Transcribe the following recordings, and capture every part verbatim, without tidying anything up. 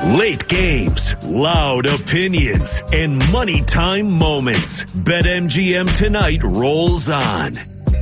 Late games, loud opinions, and money time moments. BetMGM tonight rolls on.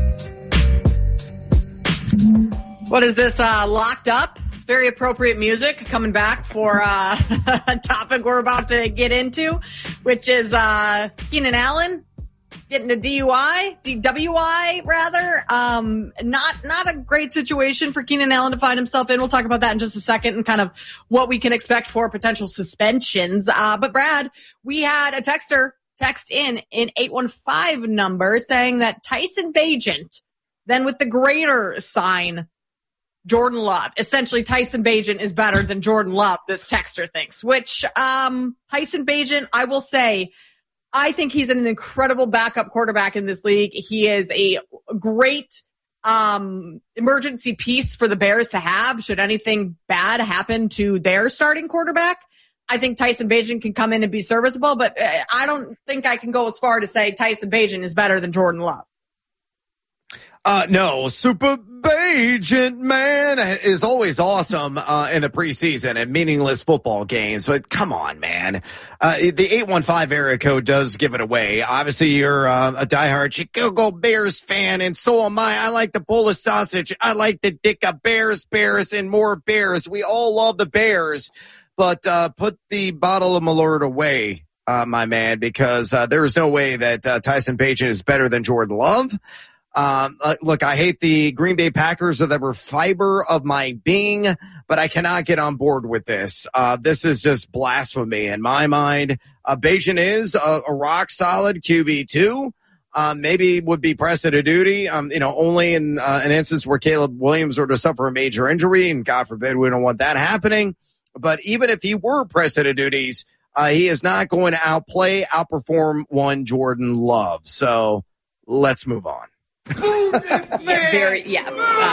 What is this, uh, Locked Up? Very appropriate music coming back for uh, a topic we're about to get into, which is uh, Keenan Allen getting a D U I, D W I rather. Um, not not a great situation for Keenan Allen to find himself in. We'll talk about that in just a second and kind of what we can expect for potential suspensions. Uh, but Brad, we had a texter text in an eight one five number saying that Tyson Bagent, then with the greater sign, Jordan Love. Essentially, Tyson Bagent is better than Jordan Love, this texter thinks, which um, Tyson Bagent, I will say, I think he's an incredible backup quarterback in this league. He is a great um, emergency piece for the Bears to have should anything bad happen to their starting quarterback. I think Tyson Bagent can come in and be serviceable, but I don't think I can go as far to say Tyson Bagent is better than Jordan Love. Uh, no, Super Bagent, man, is always awesome uh, in the preseason and meaningless football games. But come on, man. Uh, the eight one five area code does give it away. Obviously, you're uh, a diehard Chicago Bears fan, and so am I. I like the Polish sausage. I like the dick of Bears, Bears, and more Bears. We all love the Bears. But uh, put the bottle of Malort away, uh, my man, because uh, there is no way that uh, Tyson Bagent is better than Jordan Love. Um, uh, look, I hate the Green Bay Packers with every fiber of my being, but I cannot get on board with this. Uh, this is just blasphemy in my mind. Uh, Bagent is a, a rock solid Q B two. Um, maybe would be pressed to duty, um, you know, only in uh, an instance where Caleb Williams were to suffer a major injury, and God forbid we don't want that happening. But even if he were pressed to duties, uh, he is not going to outplay, outperform one Jordan Love. So let's move on. yeah, very, yeah.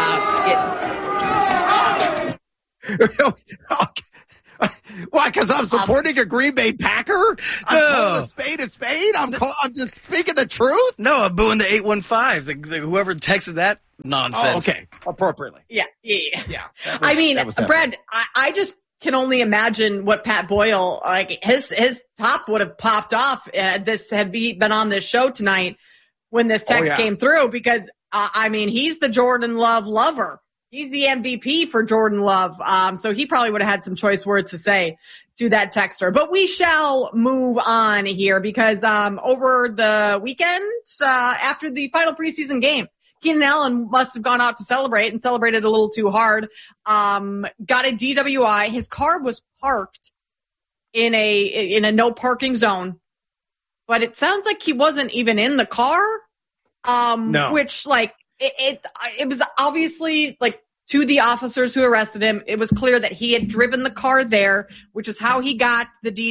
Uh, Why? Because I'm supporting a Green Bay Packer? I'm No. calling a spade a spade? I'm, call, I'm just speaking the truth? No, I'm booing the eight one five. The, the, whoever texted that nonsense. Oh, okay. Appropriately. Yeah, yeah. Yeah. I mean, Brad, I, I just can only imagine what Pat Boyle, like his his top would have popped off. Uh, this had be, been on this show tonight when this text oh, yeah. came through, because uh, I mean, he's the Jordan Love lover. He's the M V P for Jordan Love. Um, so he probably would have had some choice words to say to that texter. But we shall move on here because um, over the weekend, uh, after the final preseason game, Keenan Allen must have gone out to celebrate and celebrated a little too hard. Um, got a D W I. His car was parked in a in a no parking zone, but it sounds like he wasn't even in the car. Um, no. Which, like, it, it it was obviously, like, to the officers who arrested him, it was clear that he had driven the car there, which is how he got the D